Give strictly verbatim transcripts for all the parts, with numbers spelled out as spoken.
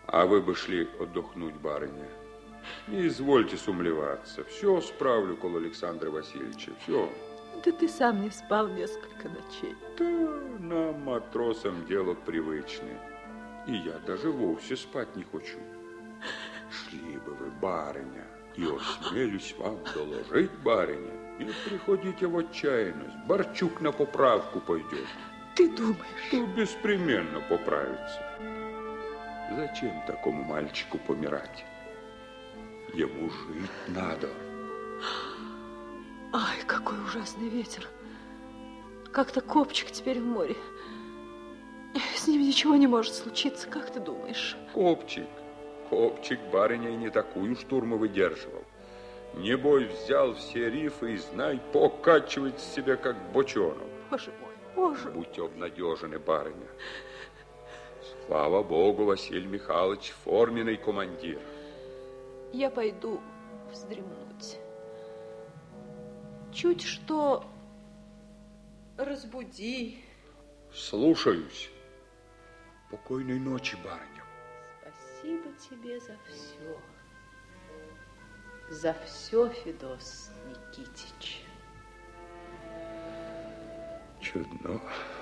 А вы бы шли отдохнуть, барыня. Не извольте сумлеваться. Все справлю около Александра Васильевича. Все. Да ты сам не спал несколько ночей. Да нам, матросам, дело привычное. И я даже вовсе спать не хочу. Шли бы вы, барыня, и осмелюсь вам доложить, барыня, не приходите в отчаянность. Борчук на поправку пойдет. Ты думаешь? Что беспременно поправится. Зачем такому мальчику помирать? Ему жить надо. Ай, какой ужасный ветер. Как-то копчик теперь в море. С ним ничего не может случиться, как ты думаешь? Копчик. Копчик, барыня, и не такую штурму выдерживал. Небось, взял все рифы и, знай, покачивает себя, как бочонок. Боже мой, боже. Будьте обнадежены, барыня. Слава Богу, Василий Михайлович, форменный командир. Я пойду вздремнуть. Чуть что разбуди. Слушаюсь. Покойной ночи, барыня. Спасибо тебе за все. За все, Федос Никитич. Чудно.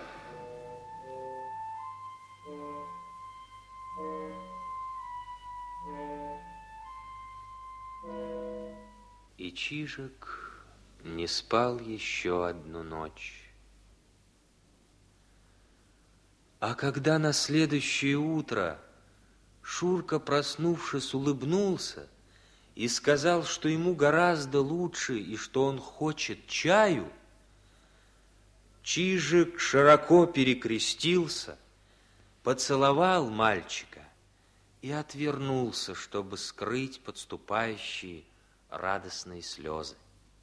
И Чижик не спал еще одну ночь. А когда на следующее утро Шурка, проснувшись, улыбнулся и сказал, что ему гораздо лучше и что он хочет чаю, Чижик широко перекрестился, поцеловал мальчика и отвернулся, чтобы скрыть подступающие радостные слезы.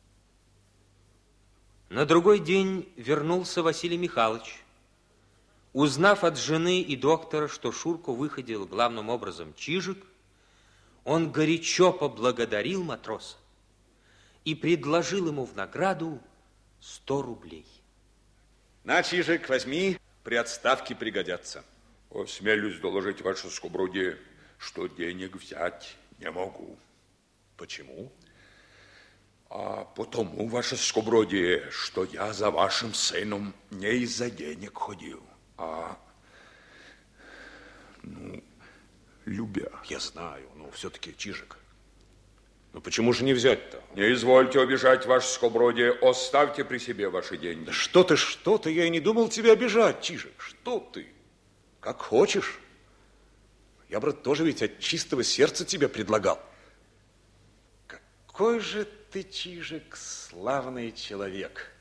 На другой день вернулся Василий Михайлович. Узнав от жены и доктора, что Шурку выходил главным образом Чижик, он горячо поблагодарил матроса и предложил ему в награду сто рублей. На, Чижик, возьми, при отставке пригодятся. Осмелюсь доложить ваше скобродие, что денег взять не могу. Почему? А потому, ваше скобродие, что я за вашим сыном не из-за денег ходил, а, ну, любя. Я знаю, но все-таки, Чижик, ну почему же не взять-то? Не извольте обижать, ваше скобродие, оставьте при себе ваши деньги. Да что ты, что ты, я и не думал тебя обижать, Чижик, что ты? Как хочешь. Я, брат, тоже ведь от чистого сердца тебе предлагал. Какой же ты, Чижик, славный человек.